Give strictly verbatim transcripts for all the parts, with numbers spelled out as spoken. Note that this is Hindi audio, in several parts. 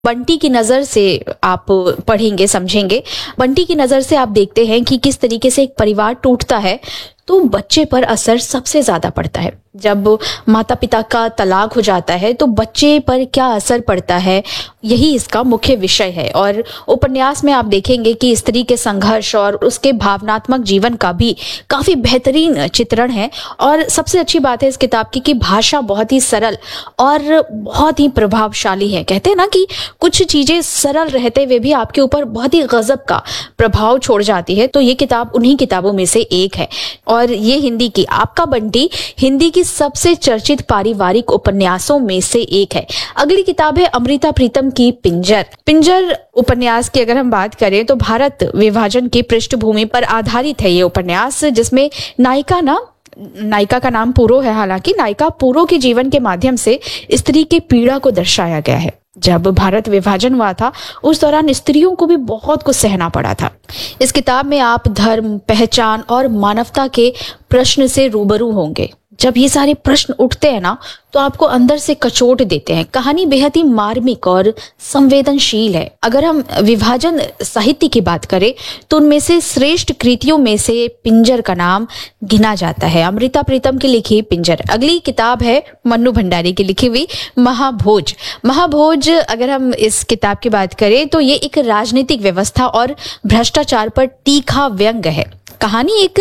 बंटी की नज़र से आप पढ़ेंगे, समझेंगे। बंटी की नज़र से आप देखते हैं कि किस तरीके से एक परिवार टूटता है तो बच्चे पर असर सबसे ज़्यादा पड़ता है। जब माता पिता का तलाक हो जाता है तो बच्चे पर क्या असर पड़ता है, यही इसका मुख्य विषय है। और उपन्यास में आप देखेंगे कि स्त्री के संघर्ष और उसके भावनात्मक जीवन का भी काफ़ी बेहतरीन चित्रण है। और सबसे अच्छी बात है इस किताब की कि भाषा बहुत ही सरल और बहुत ही प्रभावशाली है। कहते हैं ना कि कुछ चीज़ें सरल रहते हुए भी आपके ऊपर बहुत ही गजब का प्रभाव छोड़ जाती है, तो ये किताब उन्हीं किताबों में से एक है। और ये हिंदी की आपका बंटी हिंदी की सबसे चर्चित पारिवारिक उपन्यासों में से एक है। अगली किताब है अमृता प्रीतम की पिंजर। पिंजर उपन्यास की अगर हम बात करें तो भारत विभाजन की पृष्ठभूमि पर आधारित है ये उपन्यास, जिसमें नायिका ना नायिका का नाम पूरो है। हालांकि नायिका पूरो के जीवन के माध्यम से स्त्री के पीड़ा को दर्शाया गया है। जब भारत विभाजन हुआ था उस दौरान स्त्रियों को भी बहुत कुछ सहना पड़ा था। इस किताब में आप धर्म, पहचान और मानवता के प्रश्न से रूबरू होंगे। जब ये सारे प्रश्न उठते हैं ना तो आपको अंदर से कचोट देते हैं। कहानी बेहद ही मार्मिक और संवेदनशील है। अगर हम विभाजन साहित्य की बात करें तो उनमें से श्रेष्ठ कृतियों में से पिंजर का नाम गिना जाता है। अमृता प्रीतम की लिखी पिंजर। अगली किताब है मन्नू भंडारी की लिखी हुई महाभोज। महाभोज अगर हम इस किताब की बात करें तो ये एक राजनीतिक व्यवस्था और भ्रष्टाचार पर तीखा व्यंग्य है। कहानी एक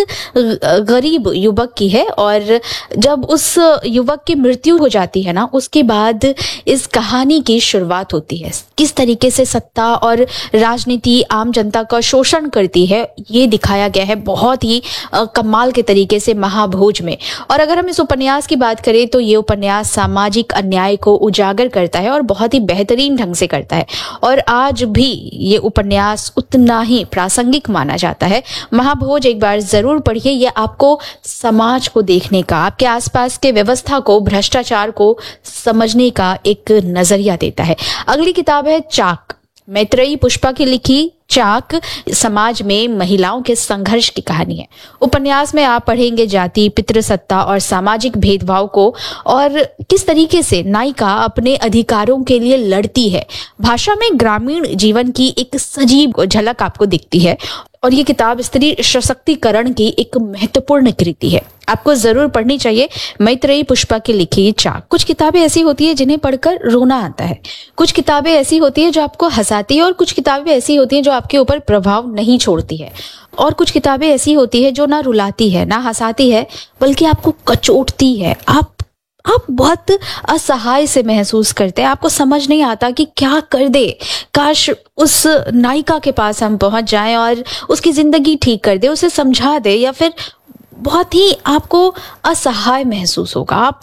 गरीब युवक की है और जब उस युवक की मृत्यु हो जाती है ना उसके बाद इस कहानी की शुरुआत होती है। किस तरीके से सत्ता और राजनीति आम जनता का शोषण करती है ये दिखाया गया है बहुत ही कमाल के तरीके से महाभोज में। और अगर हम इस उपन्यास की बात करें तो ये उपन्यास सामाजिक अन्याय को उजागर करता है और बहुत ही बेहतरीन ढंग से करता है। और आज भी ये उपन्यास उतना ही प्रासंगिक माना जाता है। महाभोज एक बार जरूर पढ़िए। यह आपको समाज को देखने का, आपके आसपास के व्यवस्था को, भ्रष्टाचार को समझने का एक नजरिया देता है। अगली किताब है चाक। मैत्रेयी पुष्पा की लिखी चाक समाज में महिलाओं के संघर्ष की कहानी है। उपन्यास में आप पढ़ेंगे जाति, पितृसत्ता और सामाजिक भेदभाव को और किस तरीके से नायिका अपने अधिकारों के लिए लड़ती है। भाषा में ग्रामीण जीवन की एक सजीव झलक आपको दिखती है। और ये किताब स्त्री सशक्तिकरण की एक महत्वपूर्ण कृति है, आपको जरूर पढ़नी चाहिए। मैत्रेयी पुष्पा की लिखी चाक। कुछ किताबें ऐसी होती है जिन्हें पढ़कर रोना आता है, कुछ किताबें ऐसी होती है जो आपको हंसाती है और कुछ किताबें ऐसी होती हैं जो आपके ऊपर प्रभाव नहीं छोड़ती है। और कुछ किताबें ऐसी होती है जो ना रुलाती है ना हंसाती है बल्कि आपको कचोटती है। आप आप बहुत असहाय से महसूस करते हैं। आपको समझ नहीं आता कि क्या कर दे। काश उस नायिका के पास हम पहुंच जाएं और उसकी जिंदगी ठीक कर दे, उसे समझा दे, या फिर बहुत ही आपको असहाय महसूस होगा। आप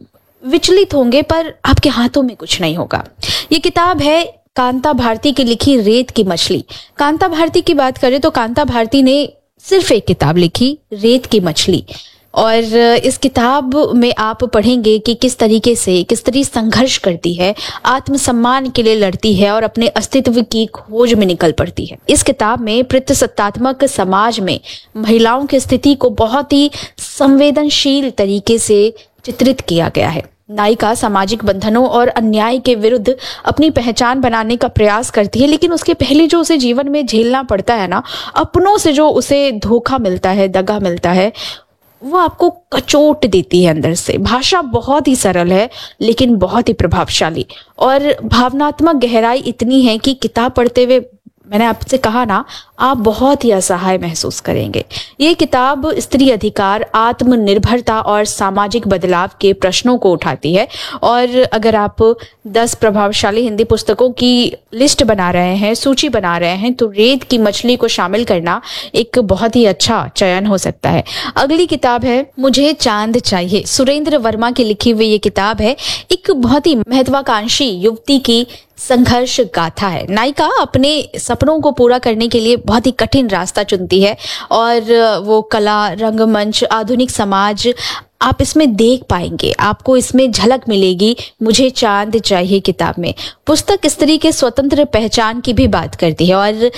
विचलित होंगे पर आपके हाथों में कुछ नहीं होगा। ये किताब है कांता भारती की लिखी रेत की मछली। कांता भारती की बात करें तो कांता भारती ने सिर्फ एक किताब लिखी, रेत की मछली। और इस किताब में आप पढ़ेंगे कि किस तरीके से एक स्त्री संघर्ष करती है, आत्मसम्मान के लिए लड़ती है और अपने अस्तित्व की खोज में निकल पड़ती है। इस किताब में पितृसत्तात्मक समाज में महिलाओं की स्थिति को बहुत ही संवेदनशील तरीके से चित्रित किया गया है। नायिका सामाजिक बंधनों और अन्याय के विरुद्ध अपनी पहचान बनाने का प्रयास करती है, लेकिन उसके पहले जो उसे जीवन में झेलना पड़ता है ना, अपनों से जो उसे धोखा मिलता है, दगा मिलता है, वो आपको कचोट देती है अंदर से। भाषा बहुत ही सरल है लेकिन बहुत ही प्रभावशाली और भावनात्मक गहराई इतनी है कि किताब पढ़ते हुए मैंने आपसे कहा ना, आप बहुत ही असहाय महसूस करेंगे। ये किताब स्त्री अधिकार, आत्मनिर्भरता और सामाजिक बदलाव के प्रश्नों को उठाती है। और अगर आप दस प्रभावशाली हिंदी पुस्तकों की लिस्ट बना रहे हैं, सूची बना रहे हैं, तो रेत की मछली को शामिल करना एक बहुत ही अच्छा चयन हो सकता है। अगली किताब है मुझे चांद चाहिए। सुरेंद्र वर्मा की लिखी हुई ये किताब है। एक बहुत ही महत्वाकांक्षी युवती की संघर्ष गाथा है। नायिका अपने सपनों को पूरा करने के लिए बहुत ही कठिन रास्ता चुनती है और वो कला, रंगमंच, आधुनिक समाज आप इसमें देख पाएंगे, आपको इसमें झलक मिलेगी। मुझे चांद चाहिए किताब में पुस्तक स्त्री के स्वतंत्र पहचान की भी बात करती है और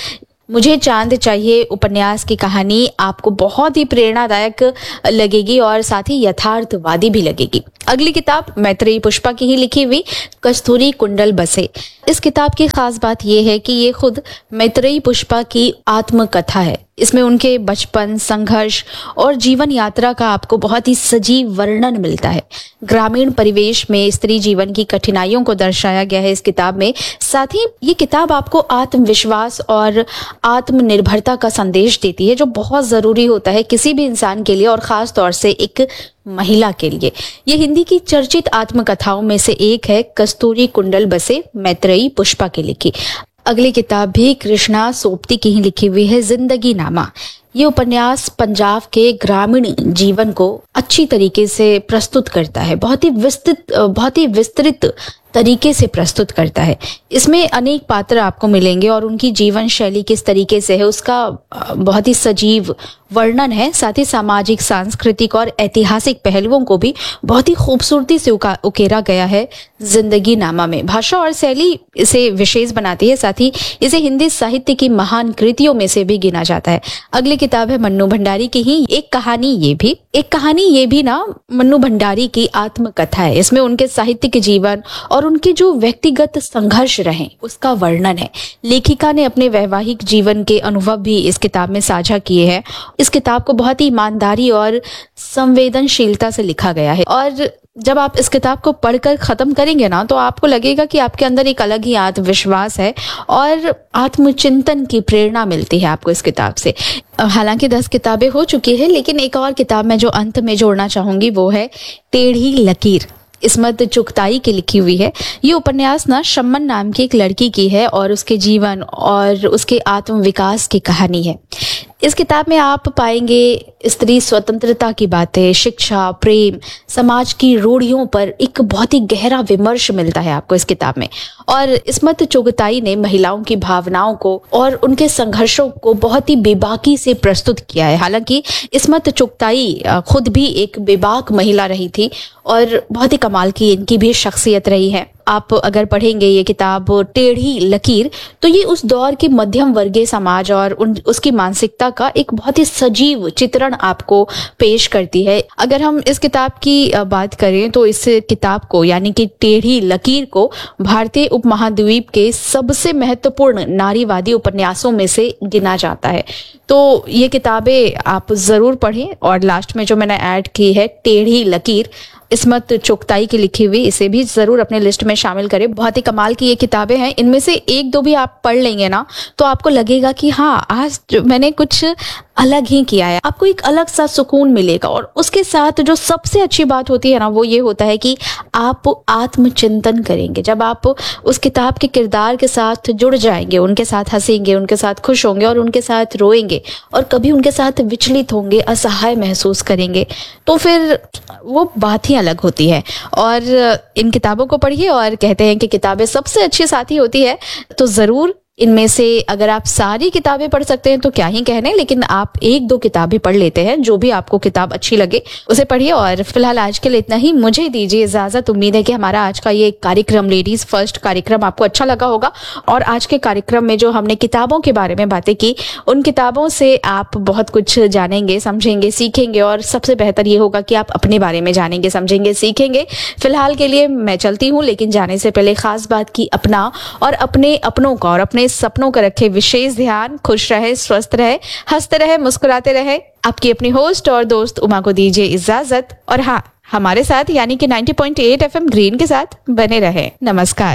मुझे चांद चाहिए उपन्यास की कहानी आपको बहुत ही प्रेरणादायक लगेगी और साथ ही यथार्थवादी भी लगेगी। अगली किताब मैत्रेयी पुष्पा की ही लिखी हुई कस्तूरी कुंडल बसे। इस किताब की खास बात यह है कि ये खुद मैत्रेयी पुष्पा की आत्मकथा है। इसमें उनके बचपन, संघर्ष और जीवन यात्रा का आपको बहुत ही सजीव वर्णन मिलता है। ग्रामीण परिवेश में स्त्री जीवन की कठिनाइयों को दर्शाया गया है इस किताब में। साथ ही ये किताब आपको आत्मविश्वास और आत्मनिर्भरता का संदेश देती है, जो बहुत जरूरी होता है किसी भी इंसान के लिए और खास तौर से एक महिला के लिए। ये हिंदी की चर्चित आत्मकथाओं में से एक है, कस्तूरी कुंडल बसे, मैत्रेयी पुष्पा की लिखी। अगली किताब भी कृष्णा सोपती की ही लिखी हुई है, जिंदगी नामा। ये उपन्यास पंजाब के ग्रामीण जीवन को अच्छी तरीके से प्रस्तुत करता है, बहुत ही विस्तृत बहुत ही विस्तृत तरीके से प्रस्तुत करता है। इसमें अनेक पात्र आपको मिलेंगे और उनकी जीवन शैली किस तरीके से है उसका बहुत ही सजीव वर्णन है। साथ ही सामाजिक, सांस्कृतिक और ऐतिहासिक पहलुओं को भी बहुत ही खूबसूरती से उकेरा गया है जिंदगी नामा में। भाषा और शैली इसे विशेष बनाती है, साथ ही इसे हिंदी साहित्य की महान कृतियों में से भी गिना जाता है। अगली किताब है मन्नू भंडारी की ही एक कहानी। ये भी एक कहानी ये भी ना मन्नू भंडारी की आत्मकथा है। इसमें उनके साहित्यिक जीवन और उनके जो व्यक्तिगत संघर्ष रहे उसका वर्णन है। लेखिका ने अपने वैवाहिक जीवन के अनुभव भी इस किताब में साझा किए हैं। इस किताब को बहुत ही ईमानदारी और संवेदनशीलता से लिखा गया है और जब आप इस किताब को पढ़कर खत्म करेंगे ना तो आपको लगेगा कि आपके अंदर एक अलग ही आत्मविश्वास है और आत्मचिंतन की प्रेरणा मिलती है आपको इस किताब से। हालांकि दस किताबें हो चुकी है, लेकिन एक और किताब मैं जो अंत में जोड़ना चाहूंगी वो है टेढ़ी लकीर, इस्मत चुगताई की लिखी हुई है। ये उपन्यास ना शम्मन नाम की एक लड़की की है और उसके जीवन और उसके आत्मविकास की कहानी है। इस किताब में आप पाएंगे स्त्री स्वतंत्रता की बातें, शिक्षा, प्रेम, समाज की रूढ़ियों पर एक बहुत ही गहरा विमर्श मिलता है आपको इस किताब में। और इस्मत चुगताई ने महिलाओं की भावनाओं को और उनके संघर्षों को बहुत ही बेबाकी से प्रस्तुत किया है। हालांकि इस्मत चुगताई खुद भी एक बेबाक महिला रही थी और बहुत ही कमाल की इनकी भी शख्सियत रही है। आप अगर पढ़ेंगे ये किताब टेढ़ी लकीर तो ये उस दौर के मध्यम वर्गीय समाज और उन उसकी मानसिकता का एक बहुत ही सजीव चित्रण आपको पेश करती है। अगर हम इस किताब की बात करें तो इस किताब को यानी कि टेढ़ी लकीर को भारतीय उपमहाद्वीप के सबसे महत्वपूर्ण नारीवादी उपन्यासों में से गिना जाता है। तो ये किताबें आप जरूर पढ़ें। और लास्ट में जो मैंने ऐड की है टेढ़ी लकीर, इस्मत चुगताई की लिखी हुई, इसे भी जरूर अपने लिस्ट में शामिल करें। बहुत ही कमाल की ये किताबें हैं। इनमें से एक दो भी आप पढ़ लेंगे ना तो आपको लगेगा कि हाँ, आज मैंने कुछ अलग ही किया है। आपको एक अलग सा सुकून मिलेगा और उसके साथ जो सबसे अच्छी बात होती है ना वो ये होता है कि आप आत्मचिंतन करेंगे। जब आप उस किताब के किरदार के साथ जुड़ जाएंगे, उनके साथ हंसेंगे, उनके साथ खुश होंगे और उनके साथ रोएंगे और कभी उनके साथ विचलित होंगे, असहाय महसूस करेंगे, तो फिर वो बात ही अलग होती है। और इन किताबों को पढ़िए। और कहते हैं कि किताबें सबसे अच्छी साथी होती है, तो जरूर इनमें से अगर आप सारी किताबें पढ़ सकते हैं तो क्या ही कहने, लेकिन आप एक दो किताबें पढ़ लेते हैं, जो भी आपको किताब अच्छी लगे उसे पढ़िए। और फिलहाल आज के लिए इतना ही, मुझे दीजिए इजाजत। उम्मीद है कि हमारा आज का ये कार्यक्रम, लेडीज फर्स्ट कार्यक्रम, आपको अच्छा लगा होगा। और आज के कार्यक्रम में जो हमने किताबों के बारे में बातें की, उन किताबों से आप बहुत कुछ जानेंगे, समझेंगे, सीखेंगे और सबसे बेहतर ये होगा कि आप अपने बारे में जानेंगे, समझेंगे, सीखेंगे। फिलहाल के लिए मैं चलती हूँ, लेकिन जाने से पहले खास बात की अपना और अपने अपनों का और अपने सपनों का रखे विशेष ध्यान। खुश रहे, स्वस्थ रहे, हंसते रहे, मुस्कुराते रहे। आपकी अपनी होस्ट और दोस्त उमा को दीजिए इजाजत। और हाँ, हमारे साथ यानी कि नब्बे पॉइंट आठ एफएम ग्रीन के साथ बने रहे। नमस्कार।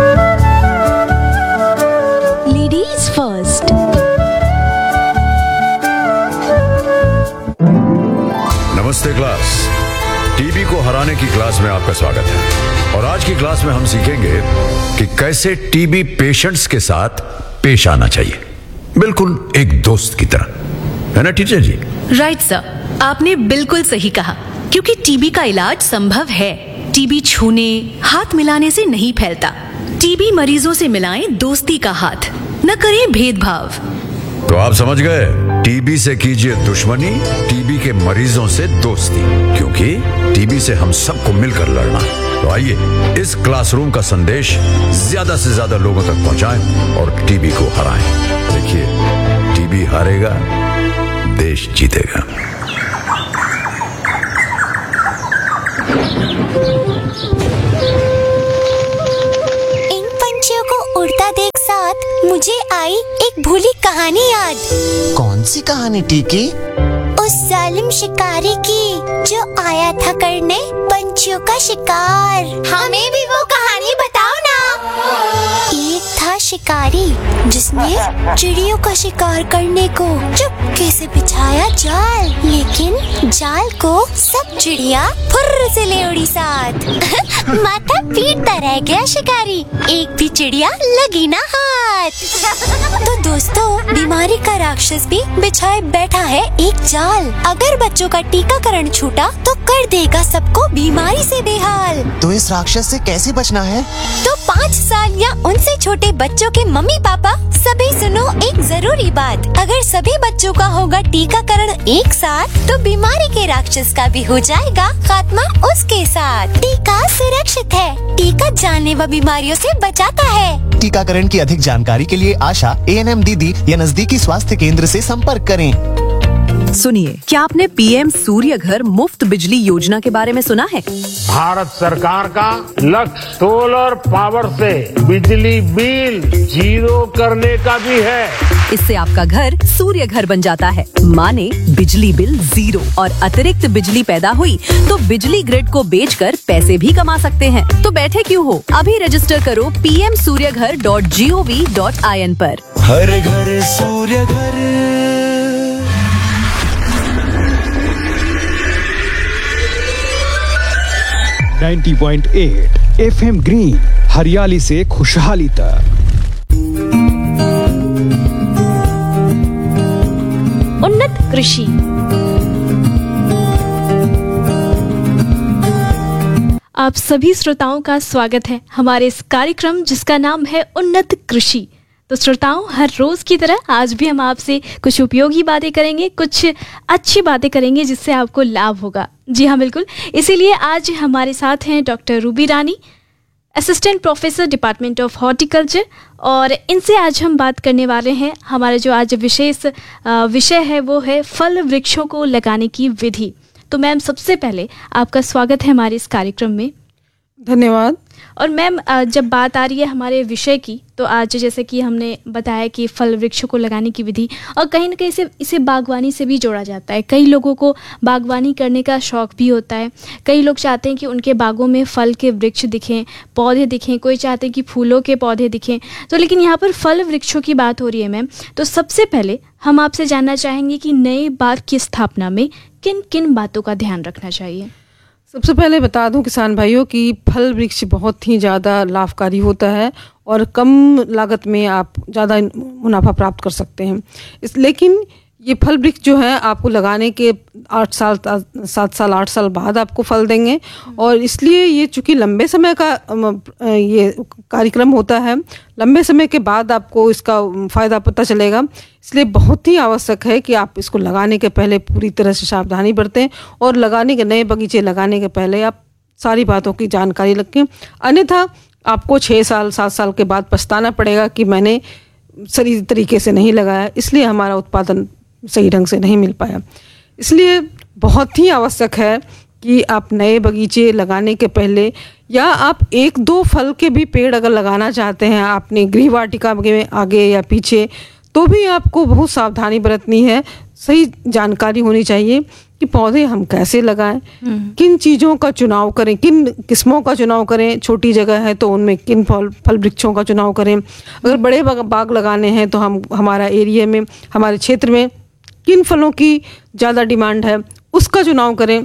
Ladies first. नमस्ते क्लास। टीबी को हराने की क्लास में आपका स्वागत है। और आज की क्लास में हम सीखेंगे कि कैसे टीबी पेशेंट्स के साथ पेश आना चाहिए, बिल्कुल एक दोस्त की तरह, है ना टीचर जी? राइट सर, आपने बिल्कुल सही कहा, क्योंकि टीबी का इलाज संभव है। टीबी छूने, हाथ मिलाने से नहीं फैलता। टीबी मरीजों से मिलाएं दोस्ती का हाथ, न करें भेदभाव। तो आप समझ गए, टीबी से कीजिए दुश्मनी, टीबी के मरीजों से दोस्ती, क्योंकि टीबी से हम सबको मिलकर लड़ना है। तो आइए इस क्लासरूम का संदेश ज्यादा से ज्यादा लोगों तक पहुंचाएं और टीबी को हराएं। देखिए टीबी हारेगा, देश जीतेगा। इन पंछियों को उड़ता देख साथ मुझे आई एक भूली कहानी याद। कौन सी कहानी टीकी? उस जालिम शिकारी की जो आया था करने पंछियों का शिकार। हमें भी वो कहानी बताओ ना। एक था शिकारी जिसने चिड़ियों का शिकार करने को चुपके से बिछाया जाल, लेकिन जाल को सब चिड़िया फुर्र से ले उड़ी साथ। माथा पीटता रह गया शिकारी, एक भी चिड़िया लगी ना हाथ। तो दोस्तों, बीमारी का राक्षस भी बिछाए बैठा है एक जाल। अगर बच्चों का टीकाकरण छूटा तो कर देगा सबको बीमारी से बेहाल। तो इस राक्षस से कैसे बचना है? तो पाँच साल या उनसे छोटे बच्चों के मम्मी पापा सभी सुनो एक जरूरी बात। अगर सभी बच्चों का होगा टीकाकरण एक साथ तो बीमारी के राक्षस का भी हो जाएगा खात्मा उसके साथ। टीका सुरक्षित है, टीका जानलेवा बीमारियों से बचाता है। टीकाकरण की अधिक जानकारी के लिए आशा, ए एन एम दीदी या नजदीकी स्वास्थ्य केंद्र से संपर्क करें। सुनिए, क्या आपने पीएम सूर्य घर मुफ्त बिजली योजना के बारे में सुना है? भारत सरकार का लक्ष्य सोलर पावर से बिजली बिल जीरो करने का भी है। इससे आपका घर सूर्य घर बन जाता है, माने बिजली बिल जीरो। और अतिरिक्त बिजली पैदा हुई तो बिजली ग्रिड को बेचकर पैसे भी कमा सकते हैं। तो बैठे क्यों हो, अभी रजिस्टर करो पी एम सूर्य घर dot G O V dot I N पर। हर घर सूर्य घर। नब्बे पॉइंट आठ एफ एम ग्रीन, हरियाली से खुशहाली तक। उन्नत कृषि। आप सभी श्रोताओं का स्वागत है हमारे इस कार्यक्रम जिसका नाम है उन्नत कृषि। तो श्रोताओं, हर रोज की तरह आज भी हम आपसे कुछ उपयोगी बातें करेंगे, कुछ अच्छी बातें करेंगे जिससे आपको लाभ होगा। जी हाँ, बिल्कुल। इसीलिए आज हमारे साथ हैं doctor Ruby Rani, assistant professor department of horticulture, और इनसे आज हम बात करने वाले हैं। हमारा जो आज विशेष विषय है वो है फल वृक्षों को लगाने की विधि। तो मैम, सबसे पहले आपका स्वागत है हमारे इस कार्यक्रम में। धन्यवाद। और मैम, जब बात आ रही है हमारे विषय की, तो आज जैसे कि हमने बताया कि फल वृक्षों को लगाने की विधि, और कहीं ना कहीं इसे इसे बागवानी से भी जोड़ा जाता है। कई लोगों को बागवानी करने का शौक़ भी होता है। कई लोग चाहते हैं कि उनके बागों में फल के वृक्ष दिखें, पौधे दिखें, कोई चाहते हैं कि फूलों के पौधे दिखें। तो लेकिन यहाँ पर फल वृक्षों की बात हो रही है मैम, तो सबसे पहले हम आपसे जानना चाहेंगे कि नए बाग की स्थापना में किन किन बातों का ध्यान रखना चाहिए। सबसे पहले बता दूं किसान भाइयों कि फल वृक्ष बहुत ही ज़्यादा लाभकारी होता है और कम लागत में आप ज़्यादा मुनाफा प्राप्त कर सकते हैं। इस लेकिन ये फल वृक्ष जो है आपको लगाने के आठ साल सात साल आठ साल बाद आपको फल देंगे, और इसलिए ये चूँकि लंबे समय का ये कार्यक्रम होता है, लंबे समय के बाद आपको इसका फ़ायदा पता चलेगा। इसलिए बहुत ही आवश्यक है कि आप इसको लगाने के पहले पूरी तरह से सावधानी बरतें, और लगाने के नए बगीचे लगाने के पहले आप सारी बातों की जानकारी रखें। अन्यथा आपको छः साल सात साल के बाद पछताना पड़ेगा कि मैंने सही तरीके से नहीं लगाया, इसलिए हमारा उत्पादन सही ढंग से नहीं मिल पाया। इसलिए बहुत ही आवश्यक है कि आप नए बगीचे लगाने के पहले, या आप एक दो फल के भी पेड़ अगर लगाना चाहते हैं आपने गृह वाटिका में आगे या पीछे, तो भी आपको बहुत सावधानी बरतनी है। सही जानकारी होनी चाहिए कि पौधे हम कैसे लगाएं, किन चीज़ों का चुनाव करें, किन किस्मों का चुनाव करें। छोटी जगह है तो उनमें किन फल फल वृक्षों का चुनाव करें। अगर बड़े बाग लगाने हैं तो हम हमारा एरिया में, हमारे क्षेत्र में किन फलों की ज़्यादा डिमांड है उसका चुनाव करें,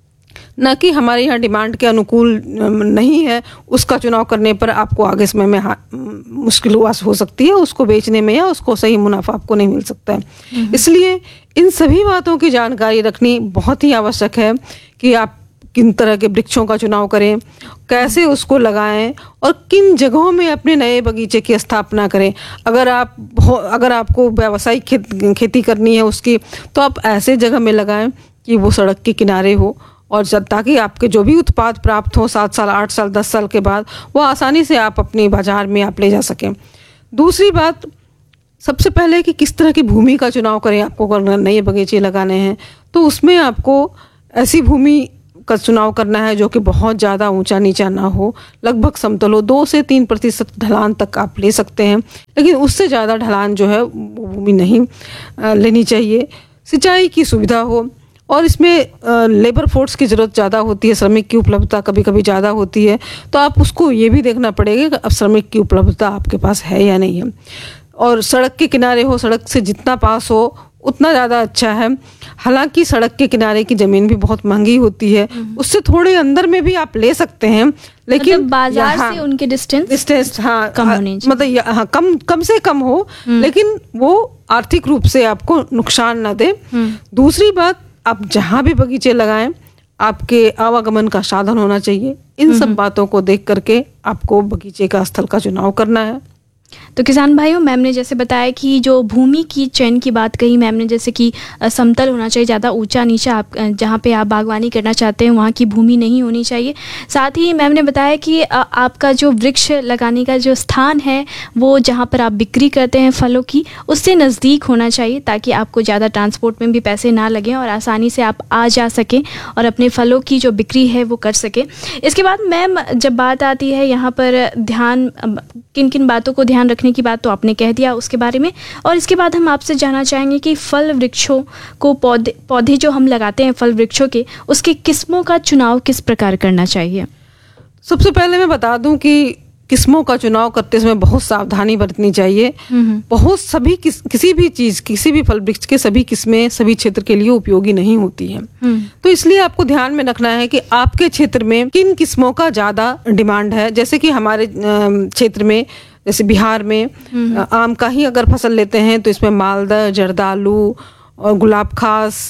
न कि हमारे यहाँ डिमांड के अनुकूल नहीं है उसका चुनाव करने पर आपको आगे समय में मुश्किल हो सकती है, उसको बेचने में या उसको सही मुनाफा आपको नहीं मिल सकता है। इसलिए इन सभी बातों की जानकारी रखनी बहुत ही आवश्यक है कि आप किन तरह के वृक्षों का चुनाव करें, कैसे उसको लगाएं, और किन जगहों में अपने नए बगीचे की स्थापना करें। अगर आप अगर आपको व्यावसायिक खेत, खेती करनी है उसकी, तो आप ऐसे जगह में लगाएं कि वो सड़क के किनारे हो, और ताकि आपके जो भी उत्पाद प्राप्त हो सात साल आठ साल दस साल के बाद, वो आसानी से आप अपने बाजार में आप ले जा सकें। दूसरी बात, सबसे पहले कि किस तरह की भूमि का चुनाव करें आपको, अगर नए बगीचे लगाने हैं तो उसमें आपको ऐसी भूमि का चुनाव करना है जो कि बहुत ज़्यादा ऊंचा नीचा ना हो, लगभग समतल हो। दो से तीन प्रतिशत ढलान तक आप ले सकते हैं, लेकिन उससे ज़्यादा ढलान जो है वो भूमि नहीं लेनी चाहिए। सिंचाई की सुविधा हो, और इसमें लेबर फोर्स की ज़रूरत ज़्यादा होती है, श्रमिक की उपलब्धता कभी कभी ज़्यादा होती है, तो आप उसको ये भी देखना पड़ेगा कि अब श्रमिक की उपलब्धता आपके पास है या नहीं है। और सड़क के किनारे हो, सड़क से जितना पास हो उतना ज़्यादा अच्छा है। हालांकि सड़क के किनारे की ज़मीन भी बहुत महंगी होती है, उससे थोड़े अंदर में भी आप ले सकते हैं, लेकिन मतलब बाजार से उनके डिस्टेंस डिस्टेंस हाँ कम होनी चाहिए, मतलब हाँ कम कम से कम हो, लेकिन वो आर्थिक रूप से आपको नुकसान ना दे। दूसरी बात, आप जहाँ भी बगीचे लगाएं आपके आवागमन का साधन होना चाहिए। इन सब बातों को देख करके आपको बगीचे का स्थल का चुनाव करना है। तो किसान भाइयों, मैम ने जैसे बताया कि जो भूमि की चयन की बात कही मैम ने, जैसे कि समतल होना चाहिए, ज़्यादा ऊंचा नीचा आप जहाँ पे आप बागवानी करना चाहते हैं वहाँ की भूमि नहीं होनी चाहिए। साथ ही मैम ने बताया कि आपका जो वृक्ष लगाने का जो स्थान है वो जहाँ पर आप बिक्री करते हैं फलों की, उससे नज़दीक होना चाहिए, ताकि आपको ज़्यादा ट्रांसपोर्ट में भी पैसे ना लगें और आसानी से आप आ जा सकें और अपने फलों की जो बिक्री है वो कर सकें। इसके बाद मैम जब बात आती है यहाँ पर ध्यान, किन किन बातों को ध्यान रखने की बात तो आपने कह दिया उसके बारे में, और इसके बाद हम आपसे जानना चाहेंगे कि फल वृक्षों को पौधे पौधे जो हम लगाते हैं फल वृक्षों के, उसके किस्मों का चुनाव किस प्रकार करना चाहिए। सबसे पहले मैं बता दूं कि किस्मों का चुनाव करते समय बहुत सावधानी बरतनी चाहिए। बहुत सभी किस, किसी भी चीज किसी भी फल वृक्ष के सभी किस्में सभी क्षेत्र के लिए उपयोगी नहीं होती हैं, तो इसलिए आपको ध्यान में रखना है कि आपके क्षेत्र में किन किस्मों का ज्यादा डिमांड है। जैसे कि हमारे क्षेत्र में, जैसे बिहार में आम का ही अगर फसल लेते हैं तो इसमें मालदा, जर्दालू और गुलाब खास,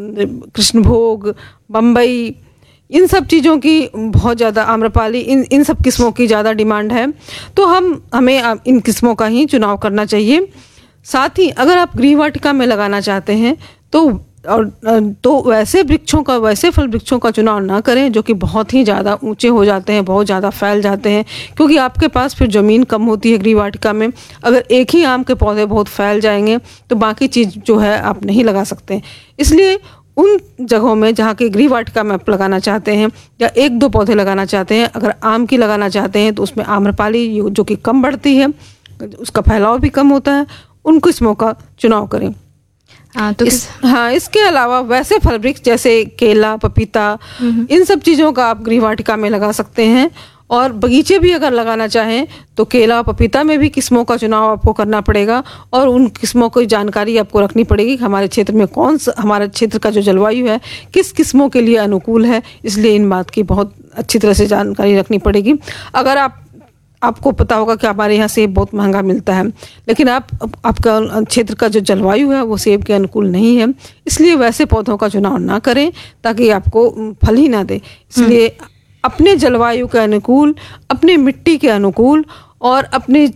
कृष्णभोग, बम्बई, इन सब चीज़ों की बहुत ज़्यादा, आम्रपाली, इन इन सब किस्मों की ज़्यादा डिमांड है, तो हम हमें इन किस्मों का ही चुनाव करना चाहिए। साथ ही अगर आप गृह वाटिका में लगाना चाहते हैं तो और तो वैसे वृक्षों का वैसे फल वृक्षों का चुनाव ना करें जो कि बहुत ही ज़्यादा ऊंचे हो जाते हैं, बहुत ज़्यादा फैल जाते हैं, क्योंकि आपके पास फिर ज़मीन कम होती है गृह वाटिका में। अगर एक ही आम के पौधे बहुत फैल जाएंगे तो बाकी चीज़ जो है आप नहीं लगा सकते। इसलिए उन जगहों में जहाँ की गृह वाटिका में आप लगाना चाहते हैं या एक दो पौधे लगाना चाहते हैं, अगर आम की लगाना चाहते हैं तो उसमें आम्रपाली जो कि कम बढ़ती है, उसका फैलाव भी कम होता है, उन किस्मों का चुनाव करें। हाँ, तो इस, हाँ इसके अलावा वैसे फल वृक्ष जैसे केला, पपीता, इन सब चीज़ों का आप गृह वाटिका में लगा सकते हैं। और बगीचे भी अगर लगाना चाहें तो केला, पपीता में भी किस्मों का चुनाव आपको करना पड़ेगा, और उन किस्मों की जानकारी आपको रखनी पड़ेगी कि हमारे क्षेत्र में कौन सा, हमारे क्षेत्र का जो जलवायु है किस किस्मों के लिए अनुकूल है। इसलिए इन बात की बहुत अच्छी तरह से जानकारी रखनी पड़ेगी। अगर आप आपको पता होगा कि हमारे यहाँ सेब बहुत महंगा मिलता है, लेकिन आप आपका क्षेत्र का जो जलवायु है वो सेब के अनुकूल नहीं है, इसलिए वैसे पौधों का चुनाव ना करें ताकि आपको फल ही ना दे। इसलिए अपने जलवायु के अनुकूल, अपने मिट्टी के अनुकूल और अपने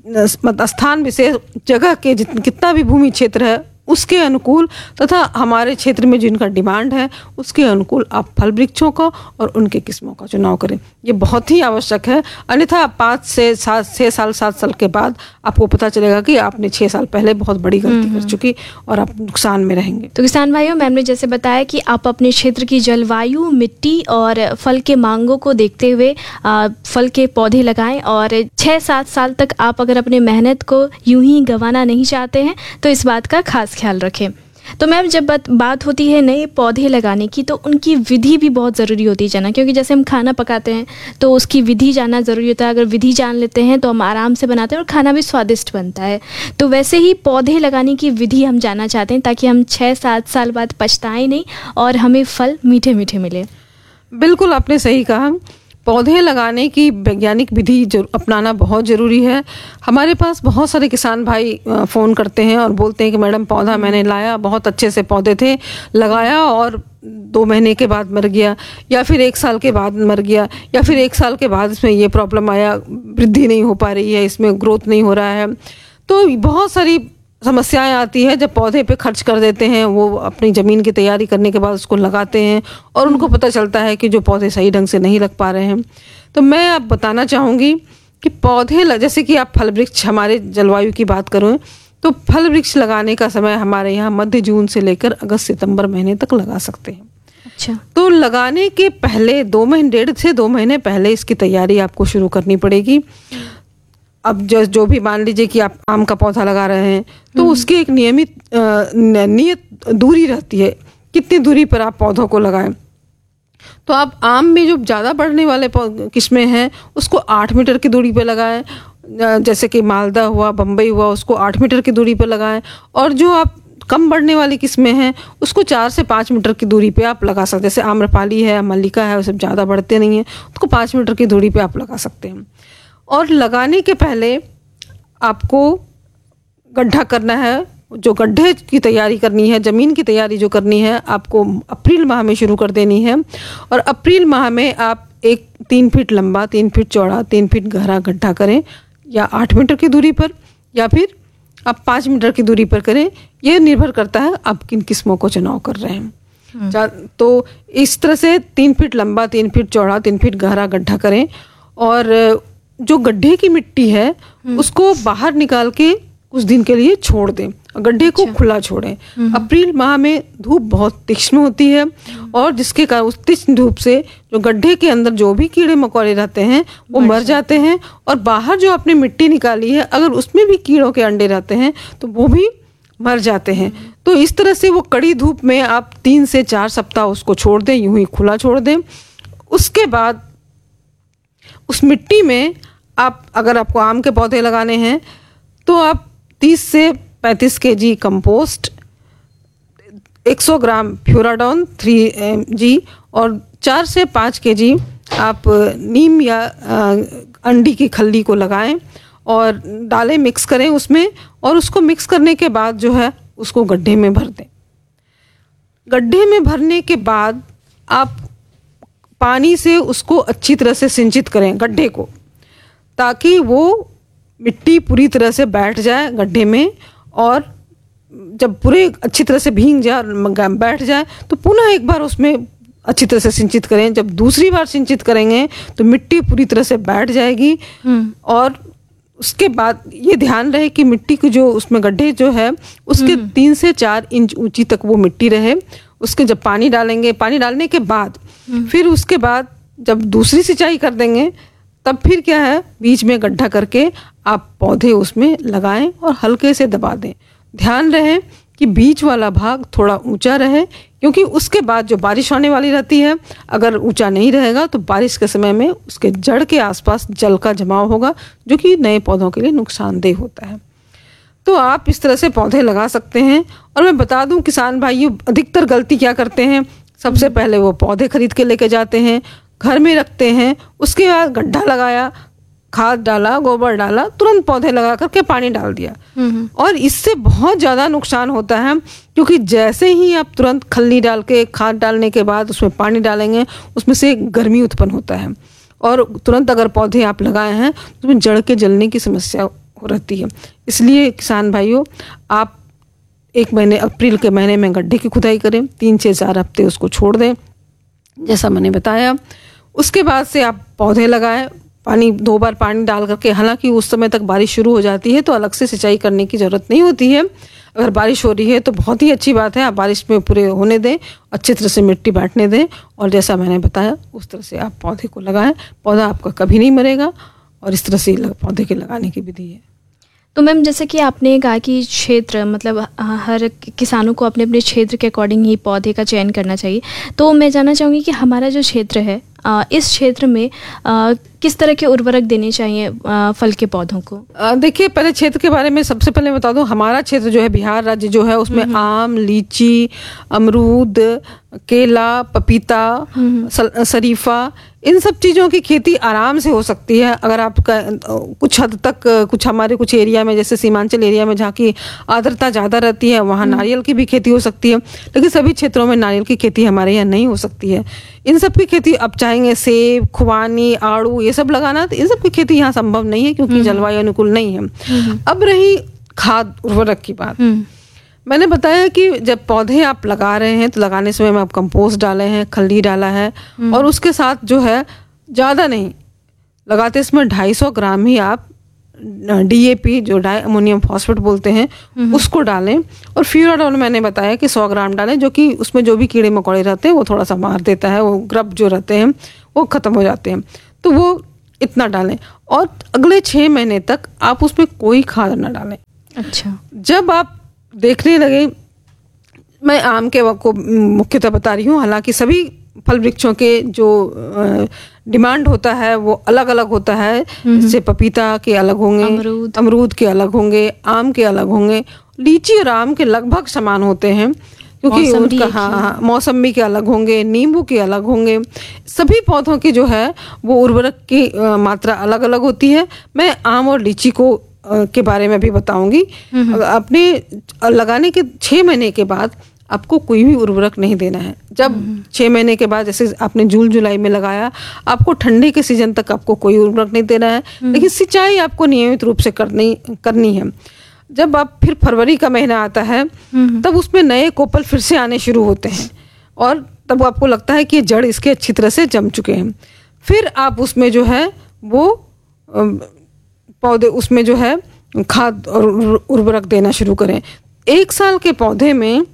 स्थान विशेष जगह के जितना कितना भी भूमि क्षेत्र है उसके अनुकूल तथा हमारे क्षेत्र में जिनका डिमांड है उसके अनुकूल आप फल वृक्षों का और उनके किस्मों का चुनाव करें। ये बहुत ही आवश्यक है, अन्यथा पाँच से सात छः साल सात साल के बाद आपको पता चलेगा कि आपने छः साल पहले बहुत बड़ी गलती कर चुकी और आप नुकसान में रहेंगे। तो किसान भाइयों, मैम ने जैसे बताया कि आप अपने क्षेत्र की जलवायु, मिट्टी और फल के मांगों को देखते हुए आ, फल के पौधे लगाएं, और छः सात साल तक आप अगर अपने मेहनत को यूं ही गंवाना नहीं चाहते हैं तो इस बात का खास ख्याल रखें। तो मैम जब बात बात होती है नए पौधे लगाने की तो उनकी विधि भी बहुत ज़रूरी होती है जाना, क्योंकि जैसे हम खाना पकाते हैं तो उसकी विधि जानना ज़रूरी होता है। अगर विधि जान लेते हैं तो हम आराम से बनाते हैं और खाना भी स्वादिष्ट बनता है। तो वैसे ही पौधे लगाने की विधि हम जानना चाहते हैं ताकि हम छः सात साल बाद पछताएं नहीं और हमें फल मीठे मीठे मिले। बिल्कुल आपने सही कहा, पौधे लगाने की वैज्ञानिक विधि अपनाना बहुत ज़रूरी है। हमारे पास बहुत सारे किसान भाई फ़ोन करते हैं और बोलते हैं कि मैडम पौधा मैंने लाया, बहुत अच्छे से पौधे थे, लगाया और दो महीने के बाद मर गया, या फिर एक साल के बाद मर गया, या फिर एक साल के बाद इसमें ये प्रॉब्लम आया, वृद्धि नहीं हो पा रही है, इसमें ग्रोथ नहीं हो रहा है। तो बहुत सारी समस्याएं आती है जब पौधे पे खर्च कर देते हैं, वो अपनी ज़मीन की तैयारी करने के बाद उसको लगाते हैं और उनको पता चलता है कि जो पौधे सही ढंग से नहीं लग पा रहे हैं। तो मैं आप बताना चाहूँगी कि पौधे जैसे कि आप फल वृक्ष, हमारे जलवायु की बात करूँ तो फल वृक्ष लगाने का समय हमारे यहाँ मध्य जून से लेकर अगस्त सितंबर महीने तक लगा सकते हैं। अच्छा। तो लगाने के पहले दो महीने डेढ़ से दो महीने पहले इसकी तैयारी आपको शुरू करनी पड़ेगी। अब जो जो भी मान लीजिए कि आप आम का पौधा लगा रहे हैं तो उसकी एक नियमित नियत दूरी रहती है, कितनी दूरी पर आप पौधों को लगाएं। तो आप आम में जो ज़्यादा बढ़ने वाले किस्में हैं उसको आठ मीटर की दूरी पर लगाएं, जैसे कि मालदा हुआ, बम्बई हुआ, उसको आठ मीटर की दूरी पर लगाएं। और जो आप कम बढ़ने वाली किस्में हैं उसको चार से पाँच मीटर की दूरी पे आप लगा सकते हैं। जैसे आम्रपाली है, मल्लिका है, वो सब ज़्यादा बढ़ते नहीं हैं, उसको पाँच मीटर की दूरी पे आप लगा सकते हैं। और लगाने के पहले आपको गड्ढा करना है, जो गड्ढे की तैयारी करनी है, ज़मीन की तैयारी जो करनी है आपको अप्रैल माह में शुरू कर देनी है। और अप्रैल माह में आप एक तीन फीट लंबा, तीन फीट चौड़ा, तीन फीट गहरा गड्ढा करें, या आठ मीटर की दूरी पर या फिर आप पाँच मीटर की दूरी पर करें। ये निर्भर करता है आप किन किस्मों को चुनाव कर रहे हैं। तो इस तरह से तीन फीट लंबा, तीन फीट चौड़ा, तीन फीट गहरा गड्ढा करें। और जो गड्ढे की मिट्टी है उसको बाहर निकाल के कुछ दिन के लिए छोड़ दें, गड्ढे को खुला छोड़ें। अप्रैल माह में धूप बहुत तीक्ष्ण होती है और जिसके कारण उस तीक्ष्ण धूप से जो गड्ढे के अंदर जो भी कीड़े मकोड़े रहते हैं वो मर जाते हैं। और बाहर जो आपने मिट्टी निकाली है अगर उसमें भी कीड़ों के अंडे रहते हैं तो वो भी मर जाते हैं। तो इस तरह से वो कड़ी धूप में आप तीन से चार सप्ताह उसको छोड़ दें, यूं ही खुला छोड़ दें। उसके बाद उस मिट्टी में आप, अगर आपको आम के पौधे लगाने हैं तो आप तीस से पैंतीस केजी कंपोस्ट, सौ ग्राम फ्यूराडॉन थ्री जी और चार से पाँच केजी आप नीम या अंडी की खल्ली को लगाएं और डालें, मिक्स करें उसमें। और उसको मिक्स करने के बाद जो है उसको गड्ढे में भर दें। गड्ढे में भरने के बाद आप पानी से उसको अच्छी तरह से सिंचित करें गड्ढे को, ताकि वो मिट्टी पूरी तरह से बैठ जाए गड्ढे में। और जब पूरे अच्छी तरह से भीग जाए, बैठ जाए, तो पुनः एक बार उसमें अच्छी तरह से सिंचित करें। जब दूसरी बार सिंचित करेंगे तो मिट्टी पूरी तरह से बैठ जाएगी। और उसके बाद ये ध्यान रहे कि मिट्टी की जो उसमें गड्ढे जो है उसके तीन से चार इंच ऊंची तक वो मिट्टी रहे। उसके जब पानी डालेंगे, पानी डालने के बाद फिर उसके बाद जब दूसरी सिंचाई कर देंगे तब फिर क्या है, बीच में गड्ढा करके आप पौधे उसमें लगाएं और हल्के से दबा दें। ध्यान रहे कि बीच वाला भाग थोड़ा ऊंचा रहे, क्योंकि उसके बाद जो बारिश होने वाली रहती है अगर ऊंचा नहीं रहेगा तो बारिश के समय में उसके जड़ के आसपास जल का जमाव होगा, जो कि नए पौधों के लिए नुकसानदेह होता है। तो आप इस तरह से पौधे लगा सकते हैं। और मैं बता दूं किसान भाइयों, अधिकतर गलती क्या करते हैं, सबसे पहले वो पौधे खरीद के लेके जाते हैं, घर में रखते हैं, उसके बाद गड्ढा लगाया, खाद डाला, गोबर डाला, तुरंत पौधे लगा करके पानी डाल दिया। और इससे बहुत ज़्यादा नुकसान होता है, क्योंकि जैसे ही आप तुरंत खल्ली डाल के, खाद डालने के बाद उसमें पानी डालेंगे, उसमें से गर्मी उत्पन्न होता है। और तुरंत अगर पौधे आप लगाए हैं तो उसमें जड़ के जलने की समस्या हो रहती है। इसलिए किसान भाइयों, आप एक महीने अप्रैल के महीने में गड्ढे की खुदाई करें, तीन से चार हफ्ते उसको छोड़ दें जैसा मैंने बताया। उसके बाद से आप पौधे लगाएं, पानी दो बार पानी डाल करके। हालांकि उस समय तक बारिश शुरू हो जाती है तो अलग से सिंचाई करने की ज़रूरत नहीं होती है। अगर बारिश हो रही है तो बहुत ही अच्छी बात है, आप बारिश में पूरे होने दें, अच्छी तरह से मिट्टी बैठने दें और जैसा मैंने बताया उस तरह से आप पौधे को लगाएं। पौधा आपका कभी नहीं मरेगा और इस तरह से पौधे के लगाने की विधि है। तो मैम, जैसे कि आपने कहा कि क्षेत्र, मतलब हर किसानों को अपने अपने क्षेत्र के अकॉर्डिंग ही पौधे का चयन करना चाहिए, तो मैं जानना चाहूँगी कि हमारा जो क्षेत्र है, इस क्षेत्र में किस तरह के उर्वरक देने चाहिए फल के पौधों को? देखिए, पहले क्षेत्र के बारे में सबसे पहले बता दूं, हमारा क्षेत्र जो है बिहार राज्य जो है उसमें आम, लीची, अमरूद, केला, पपीता, शरीफा, इन सब चीज़ों की खेती आराम से हो सकती है। अगर आप कुछ हद तक, कुछ हमारे कुछ एरिया में, जैसे सीमांचल एरिया में जहाँ की आर्द्रता ज़्यादा रहती है, वहाँ नारियल की भी खेती हो सकती है, लेकिन सभी क्षेत्रों में नारियल की खेती हमारे यहाँ नहीं हो सकती है। इन सब की खेती आप चाहेंगे सेब, खुबानी, आड़ू, ये सब लगाना, तो इन सब की खेती यहाँ संभव नहीं है क्योंकि जलवायु अनुकूल नहीं है। अब रही खाद उर्वरक की बात, मैंने बताया कि जब पौधे आप लगा रहे हैं तो लगाने समय में आप कंपोस्ट डाले हैं, खल्ली डाला है, और उसके साथ जो है ज़्यादा नहीं लगाते, इसमें ढाई सौ ग्राम ही आप डीएपी जो डाई अमोनियम फॉस्फेट बोलते हैं उसको डालें, और फ्यूराडोल मैंने बताया कि सौ ग्राम डालें, जो कि उसमें जो भी कीड़े मकोड़े रहते हैं वो थोड़ा सा मार देता है, वो ग्रब जो रहते हैं वो ख़त्म हो जाते हैं, तो वो इतना डालें। और अगले छः महीने तक आप उसमें कोई खाद ना डालें। अच्छा। जब आप देखने लगे, मैं आम के को मुख्यतः बता रही हूँ, हालांकि सभी फल वृक्षों के जो डिमांड होता है वो अलग अलग होता है, जैसे पपीता के अलग होंगे, अमरूद अमरूद के अलग होंगे, आम के अलग होंगे, लीची और आम के लगभग समान होते हैं, क्योंकि उनका हाँ मौसमी के अलग होंगे, नींबू के अलग होंगे। सभी पौधों की जो है वो उर्वरक की मात्रा अलग अलग होती है। मैं आम और लीची को के बारे में भी बताऊंगी। अपने लगाने के छः महीने के बाद आपको कोई भी उर्वरक नहीं देना है। जब छः महीने के बाद, जैसे आपने जून जुलाई में लगाया, आपको ठंडे के सीजन तक आपको कोई उर्वरक नहीं देना है, लेकिन सिंचाई आपको नियमित रूप से करनी करनी है। जब आप फिर फरवरी का महीना आता है तब उसमें नए कोपल फिर से आने शुरू होते हैं, और तब आपको लगता है कि जड़ इसके अच्छी तरह से जम चुके हैं। फिर आप उसमें जो है वो पौधे उसमें जो है खाद और उर्वरक देना शुरू करें। एक साल के पौधे में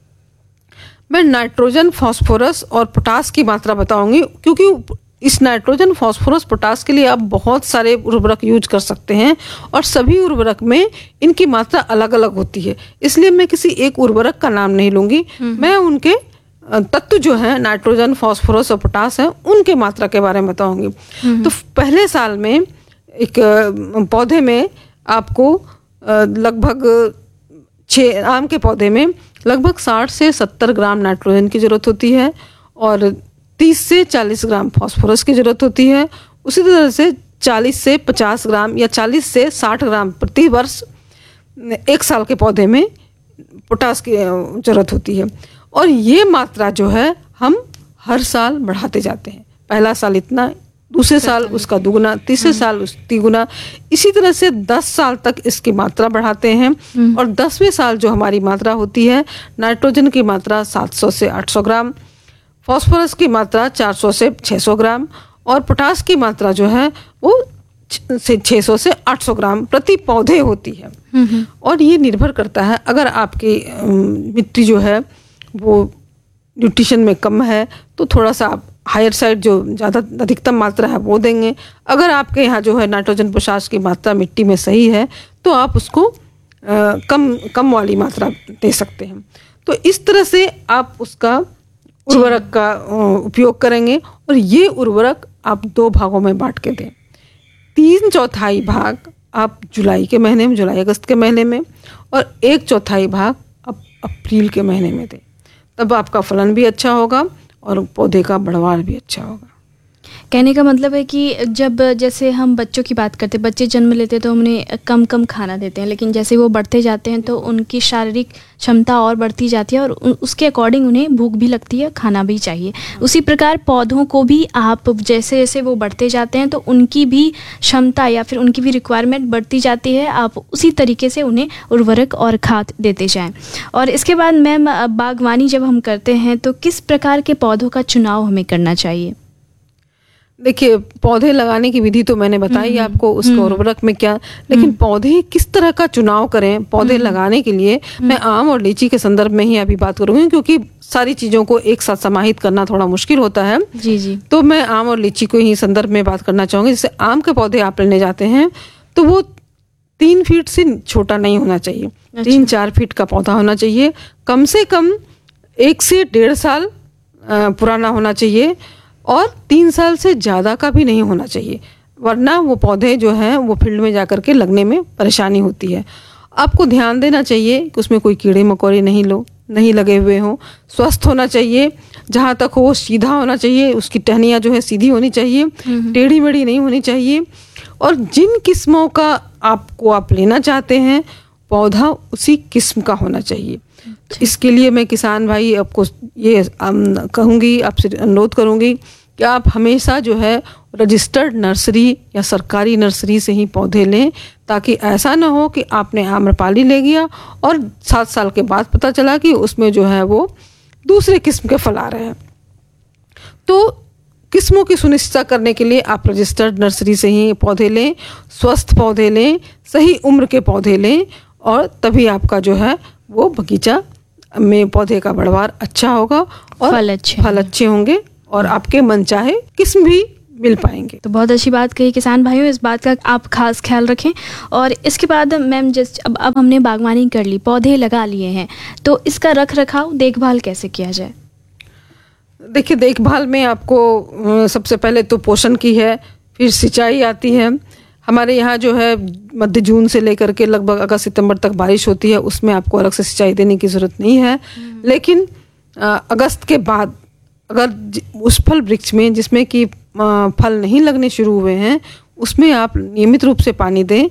मैं नाइट्रोजन, फास्फोरस और पोटास की मात्रा बताऊंगी, क्योंकि इस नाइट्रोजन, फास्फोरस, पोटास के लिए आप बहुत सारे उर्वरक यूज कर सकते हैं, और सभी उर्वरक में इनकी मात्रा अलग अलग होती है, इसलिए मैं किसी एक उर्वरक का नाम नहीं लूंगी। मैं उनके तत्व जो है नाइट्रोजन, फास्फोरस और पोटास है उनके मात्रा के बारे में बताऊंगी। तो पहले साल में एक पौधे में आपको लगभग छः आम के पौधे में लगभग साठ से सत्तर ग्राम नाइट्रोजन की ज़रूरत होती है, और तीस से चालीस ग्राम फास्फोरस की ज़रूरत होती है। उसी तरह से चालीस से पचास ग्राम या चालीस से साठ ग्राम प्रति वर्ष एक साल के पौधे में पोटास की ज़रूरत होती है। और ये मात्रा जो है हम हर साल बढ़ाते जाते हैं। पहला साल इतना, दूसरे साल उसका दुगुना, तीसरे साल उस तिगुना, इसी तरह से दस साल तक इसकी मात्रा बढ़ाते हैं। और दसवें साल जो हमारी मात्रा होती है, नाइट्रोजन की मात्रा सात सौ से आठ सौ ग्राम, फास्फोरस की मात्रा चार सौ से छह सौ ग्राम, और पोटास की मात्रा जो है वो से छह सौ से आठ सौ ग्राम प्रति पौधे होती है। और ये निर्भर करता है, अगर आपकी मिट्टी जो है वो न्यूट्रिशन में कम है तो थोड़ा सा आप हायर साइड जो ज़्यादा अधिकतम मात्रा है वो देंगे। अगर आपके यहाँ जो है नाइट्रोजन, पोटास की मात्रा मिट्टी में सही है तो आप उसको आ, कम कम वाली मात्रा दे सकते हैं। तो इस तरह से आप उसका उर्वरक का उपयोग करेंगे, और ये उर्वरक आप दो भागों में बांट के दें। तीन चौथाई भाग आप जुलाई के महीने में, जुलाई अगस्त के महीने में, और एक चौथाई भाग आप अप्रैल के महीने में दें। तब आपका फलन भी अच्छा होगा और पौधे का बढ़वार भी अच्छा होगा। कहने का मतलब है कि जब जैसे हम बच्चों की बात करते हैं, बच्चे जन्म लेते हैं तो हम उन्हें कम कम खाना देते हैं, लेकिन जैसे वो बढ़ते जाते हैं तो उनकी शारीरिक क्षमता और बढ़ती जाती है, और उसके अकॉर्डिंग उन्हें भूख भी लगती है, खाना भी चाहिए। उसी प्रकार पौधों को भी आप जैसे जैसे वो बढ़ते जाते हैं तो उनकी भी क्षमता या फिर उनकी भी रिक्वायरमेंट बढ़ती जाती है, आप उसी तरीके से उन्हें उर्वरक और खाद देते जाएं। और इसके बाद मैम, बागवानी जब हम करते हैं तो किस प्रकार के पौधों का चुनाव हमें करना चाहिए? देखिए, पौधे लगाने की विधि तो मैंने बताई आपको, उसके उर्वरक में क्या, लेकिन पौधे किस तरह का चुनाव करें पौधे लगाने के लिए, मैं आम और लीची के संदर्भ में ही अभी बात करूंगी, क्योंकि सारी चीज़ों को एक साथ समाहित करना थोड़ा मुश्किल होता है। जी जी। तो मैं आम और लीची को ही संदर्भ में बात करना चाहूँगी। जैसे आम के पौधे आप लेने जाते हैं तो वो तीन फीट से छोटा नहीं होना चाहिए। अच्छा। तीन चार फीट का पौधा होना चाहिए, कम से कम एक से डेढ़ साल पुराना होना चाहिए, और तीन साल से ज़्यादा का भी नहीं होना चाहिए, वरना वो पौधे जो हैं वो फील्ड में जाकर के लगने में परेशानी होती है। आपको ध्यान देना चाहिए कि उसमें कोई कीड़े मकोड़े नहीं लो नहीं लगे हुए हों, स्वस्थ होना चाहिए, जहाँ तक हो सीधा होना चाहिए, उसकी टहनियाँ जो है सीधी होनी चाहिए, टेढ़ी मेढ़ी नहीं होनी चाहिए। और जिन किस्मों का आपको आप लेना चाहते हैं पौधा उसी किस्म का होना चाहिए। तो इसके लिए मैं किसान भाई आपको ये कहूँगी, आपसे अनुरोध करूँगी कि आप हमेशा जो है रजिस्टर्ड नर्सरी या सरकारी नर्सरी से ही पौधे लें, ताकि ऐसा ना हो कि आपने आम्रपाली ले गया और सात साल के बाद पता चला कि उसमें जो है वो दूसरे किस्म के फल आ रहे हैं। तो किस्मों की सुनिश्चित करने के लिए आप रजिस्टर्ड नर्सरी से ही पौधे लें, स्वस्थ पौधे लें, सही उम्र के पौधे लें, और तभी आपका जो है वो बगीचा में पौधे का बढ़वार अच्छा होगा और फल अच्छे फल अच्छे होंगे और आपके मनचाहे किस्म भी मिल पाएंगे। तो बहुत अच्छी बात कही किसान भाइयों, इस बात का आप खास ख्याल रखें। और इसके बाद मैम, जिस अब अब हमने बागवानी कर ली, पौधे लगा लिए हैं, तो इसका रख रखाव देखभाल कैसे किया जाए? देखिए, देखभाल में आपको सबसे पहले तो पोषण की है, फिर सिंचाई आती है। हमारे यहाँ जो है मध्य जून से लेकर के लगभग अगस्त सितंबर तक बारिश होती है, उसमें आपको अलग से सिंचाई देने की ज़रूरत नहीं है। लेकिन अगस्त के बाद अगर उस फल वृक्ष में जिसमें कि फल नहीं लगने शुरू हुए हैं, उसमें आप नियमित रूप से पानी दें।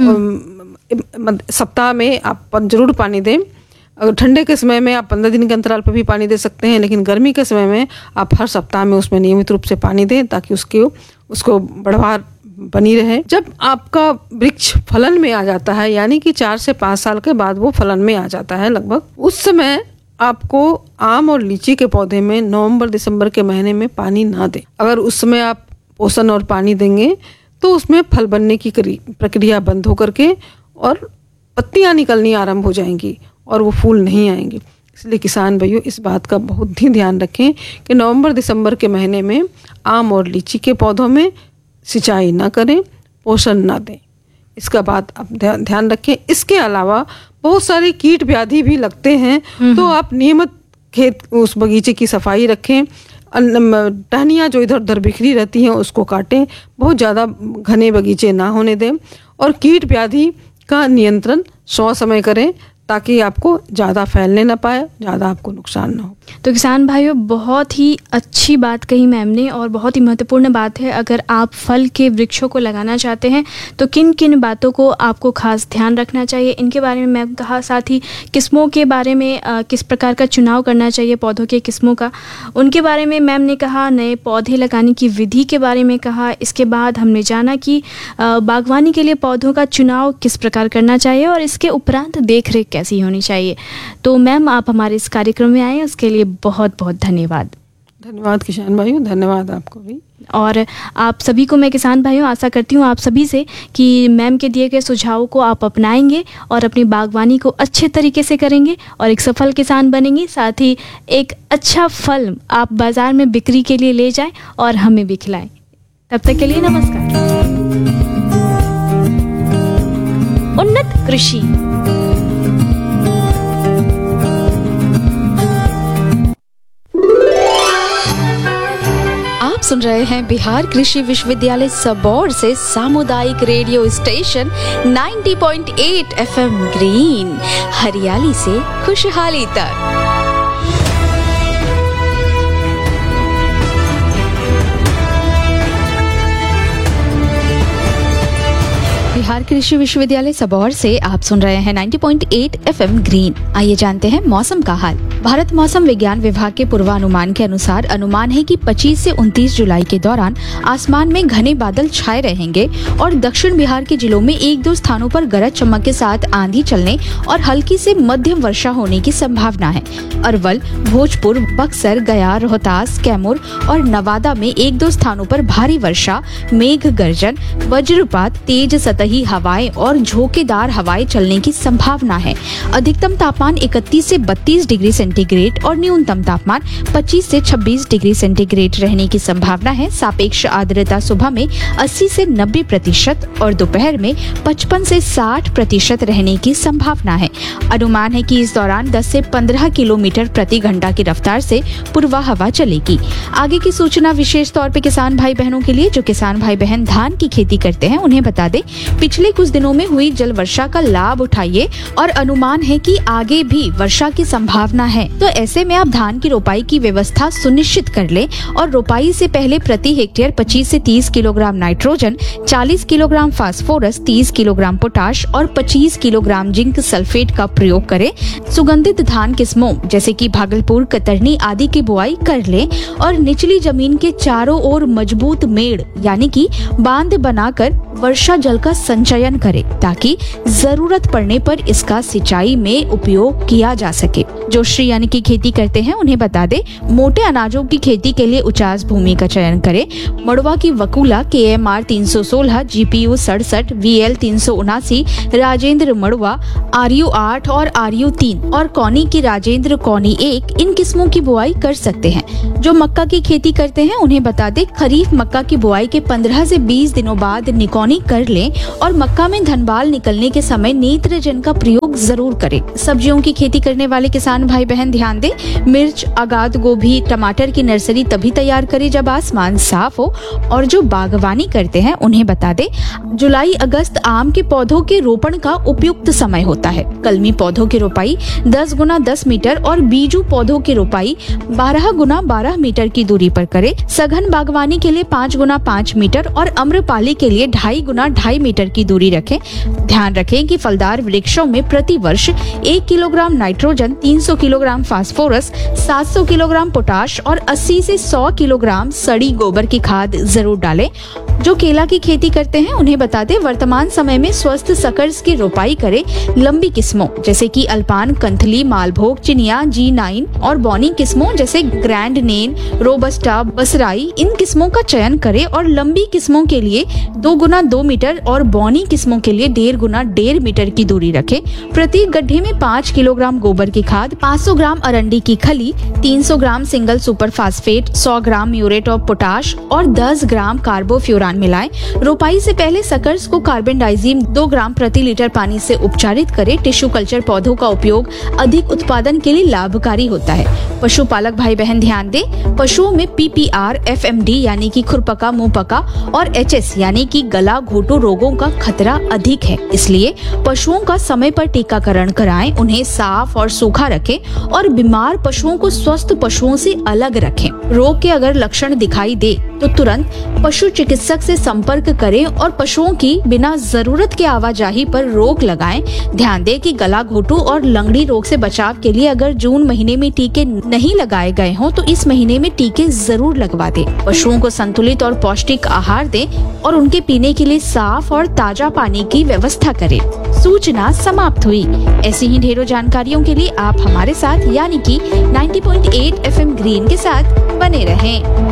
सप्ताह में आप जरूर पानी दें। अगर ठंडे के समय में आप पंद्रह दिन के अंतराल पर भी पानी दे सकते हैं, लेकिन गर्मी के समय में आप हर सप्ताह में उसमें नियमित रूप से पानी दें, ताकि उसके उसको बढ़वार बनी रहे। जब आपका वृक्ष फलन में आ जाता है, यानी कि चार से पाँच साल के बाद वो फलन में आ जाता है लगभग, उस समय आपको आम और लीची के पौधे में नवंबर दिसंबर के महीने में पानी ना दें। अगर उस समय आप पोषण और पानी देंगे तो उसमें फल बनने की प्रक्रिया बंद होकर के और पत्तियां निकलनी आरंभ हो जाएंगी और वो फूल नहीं आएंगे। इसलिए किसान भाइयों, इस बात का बहुत ही ध्यान रखें कि नवंबर दिसंबर के महीने में आम और लीची के पौधों में सिंचाई ना करें, पोषण ना दें। इसका बात आप ध्यान रखें। इसके अलावा बहुत सारे कीट व्याधि भी लगते हैं, तो आप नियमित खेत उस बगीचे की सफाई रखें। टहनियाँ जो इधर उधर बिखरी रहती हैं उसको काटें, बहुत ज़्यादा घने बगीचे ना होने दें, और कीट व्याधि का नियंत्रण सौ समय करें, ताकि आपको ज़्यादा फैलने ना पाए, ज़्यादा आपको नुकसान ना हो। तो किसान भाइयों, बहुत ही अच्छी बात कही मैम ने, और बहुत ही महत्वपूर्ण बात है। अगर आप फल के वृक्षों को लगाना चाहते हैं तो किन किन बातों को आपको खास ध्यान रखना चाहिए, इनके बारे में मैम कहा। साथ ही किस्मों के बारे में आ, किस प्रकार का चुनाव करना चाहिए पौधों के किस्मों का, उनके बारे में मैम ने कहा। नए पौधे लगाने की विधि के बारे में कहा। इसके बाद हमने जाना कि आ, बागवानी के लिए पौधों का चुनाव किस प्रकार करना चाहिए और इसके उपरांत देख रेख कैसी होनी चाहिए। तो मैम, आप हमारे इस कार्यक्रम में आए, उसके लिए बहुत बहुत धन्यवाद। धन्यवाद किसान भाइयों, धन्यवाद आपको भी। और आप सभी को मैं किसान भाइयों आशा करती हूँ आप सभी से कि मैम के दिए गए सुझावों को आप अपनाएंगे और अपनी बागवानी को अच्छे तरीके से करेंगे और एक सफल किसान बनेंगे। साथ ही एक अच्छा फल आप बाजार में बिक्री के लिए ले जाएं और हमें भी खिलाएं। तब तक के लिए नमस्कार। उन्नत कृषि। आप सुन रहे हैं बिहार कृषि विश्वविद्यालय सबौर से सामुदायिक रेडियो स्टेशन नब्बे पॉइंट आठ एफएम ग्रीन, हरियाली से खुशहाली तक। बिहार कृषि विश्वविद्यालय सबौर से आप सुन रहे हैं नब्बे पॉइंट आठ एफएम ग्रीन। आइए जानते हैं मौसम का हाल। भारत मौसम विज्ञान विभाग के पूर्वानुमान के अनुसार अनुमान है कि पच्चीस से उनतीस जुलाई के दौरान आसमान में घने बादल छाए रहेंगे और दक्षिण बिहार के जिलों में एक दो स्थानों पर गरज चमक के साथ आंधी चलने और हल्की से मध्यम वर्षा होने की संभावना है। अरवल, भोजपुर, बक्सर, गया, रोहतास, कैमूर और नवादा में एक दो स्थानों पर भारी वर्षा, मेघ गर्जन, वज्रपात, तेज सतही हवाएं और झोंकेदार हवाएं चलने की संभावना है। अधिकतम तापमान इकतीस से बत्तीस डिग्री सेंटीग्रेड और न्यूनतम तापमान पच्चीस से छब्बीस डिग्री सेंटीग्रेड रहने की संभावना है। सापेक्ष आर्द्रता सुबह में अस्सी से नब्बे प्रतिशत और दोपहर में पचपन से साठ प्रतिशत रहने की संभावना है। अनुमान है कि इस दौरान दस से पंद्रह किलोमीटर प्रति घंटा की रफ्तार से पूर्वा हवा चलेगी। आगे की सूचना विशेष तौर पे किसान भाई बहनों के लिए जो किसान भाई बहन धान की खेती करते हैं, उन्हें बता दें पिछले कुछ दिनों में हुई जल वर्षा का लाभ उठाइए और अनुमान है कि आगे भी वर्षा की संभावना है। तो ऐसे में आप धान की रोपाई की व्यवस्था सुनिश्चित कर लें और रोपाई से पहले प्रति हेक्टेयर पच्चीस से तीस किलोग्राम नाइट्रोजन, चालीस किलोग्राम फास्फोरस, तीस किलोग्राम पोटाश और पच्चीस किलोग्राम जिंक सल्फेट का प्रयोग करें। सुगंधित धान किस्मों जैसे कि भागलपुर, कतरनी आदि की बुआई कर लें और निचली जमीन के चारों ओर मजबूत मेड़ यानी कि बांध बनाकर वर्षा जल का संचयन करें ताकि जरूरत पड़ने पर इसका सिंचाई में उपयोग किया जा सके। जो श्री यानी कि खेती करते हैं उन्हें बता दे, मोटे अनाजों की खेती के लिए उचास भूमि का चयन करें। मड़वा की वकूला के एम आर तीन सौ सोलह, जी पी यू सड़सठ, वी एल तीन सौ उनासी, राजेंद्र मड़वा, आर यू आठ और आर यू तीन और कौनी की राजेंद्र कौनी एक, इन किस्मों की बुआई कर सकते हैं। जो मक्का की खेती करते हैं उन्हें बता दे, खरीफ मक्का की बुआई के पंद्रह से बीस दिनों बाद निकौनी कर लें और मक्का में धनबाल निकलने के समय नेत्रजन का प्रयोग जरूर करें। सब्जियों की खेती करने वाले किसान भाई बहन ध्यान दें, मिर्च, आगाद गोभी, टमाटर की नर्सरी तभी तैयार करें जब आसमान साफ हो। और जो बागवानी करते हैं उन्हें बता दे, जुलाई अगस्त आम के पौधों के रोपण का उपयुक्त समय होता है। कलमी पौधों की रोपाई दस गुना दस मीटर और बीजू पौधों की रोपाई बारह गुना बारह मीटर की दूरी पर करें। सघन बागवानी के लिए पाँच गुना पाँच मीटर और अम्रपाली के लिए ढाई गुना ढाई मीटर की दूरी रखें। ध्यान रखें कि फलदार वृक्षों में प्रति वर्ष एक किलोग्राम नाइट्रोजन, तीन सौ किलोग्राम फास्फोरस, सात सौ किलोग्राम पोटाश और अस्सी से सौ किलोग्राम सड़ी गोबर की खाद जरूर डालें। जो केला की खेती करते हैं उन्हें बता दें, वर्तमान समय में स्वस्थ सकर्स की रोपाई करें। लंबी किस्मों जैसे कि अल्पान, कंथली, मालभोग, चिनिया, जी नाइन और बौनी किस्मों जैसे ग्रैंड नेन, रोबस्टा, बसराई, इन किस्मों का चयन करें और लंबी किस्मों के लिए दो गुना दो मीटर और बौनी किस्मों के लिए डेढ़ गुना डेढ़ मीटर की दूरी रखें। प्रति गड्ढे में पाँच किलोग्राम गोबर की खाद, पाँच सौ ग्राम अरंडी की खली, तीन सौ ग्राम सिंगल सुपर फास्फेट, सौ ग्राम म्यूरेट ऑफ पोटाश और दस ग्राम कार्बोफ्यूरान मिलाएं। रोपाई से पहले सकर्स को कार्बेंडाइजिम दो ग्राम प्रति लीटर पानी से उपचारित करें। टिश्यू कल्चर पौधों का उपयोग अधिक उत्पादन के लिए लाभकारी होता है। पशुपालक भाई बहन ध्यान दें, पशुओं में P P R, F M D यानी कि खुरपका, मुंहपका और एच एस यानी कि गला घोटू रोगों का खतरा अधिक है। इसलिए पशुओं का समय पर टीकाकरण कराएं, उन्हें साफ और सूखा रखें और बीमार पशुओं को स्वस्थ पशुओं से अलग रखें। रोग के अगर लक्षण दिखाई दे तो तुरंत पशु चिकित्सक से संपर्क करें और पशुओं की बिना जरूरत के आवाजाही पर रोक लगाएं। ध्यान दें कि गला घोटू और लंगड़ी रोग से बचाव के लिए अगर जून महीने में टीके नहीं लगाए गए हों तो इस महीने में टीके जरूर लगवा दें। पशुओं को संतुलित और पौष्टिक आहार दें और उनके पीने के लिए साफ और ताजा पानी की व्यवस्था करें। सूचना समाप्त हुई। ऐसी ही ढेरों जानकारियों के लिए आप हमारे साथ यानी कि नब्बे पॉइंट आठ एफ एम ग्रीन के साथ बने रहें।